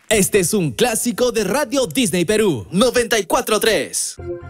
Este es un clásico de Radio Disney Perú 94.3.